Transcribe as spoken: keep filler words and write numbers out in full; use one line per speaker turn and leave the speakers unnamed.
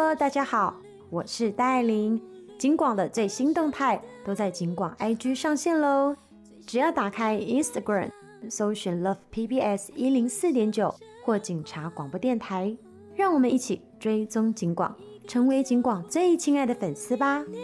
Hello， 大家好，我是戴爱玲。警广的最新动态都在警广 I G 上线喽，只要打开 Instagram， 搜寻 Love P B S 一零四点九 或警察广播电台，让我们一起追踪警广，成为警广最亲爱的粉丝吧。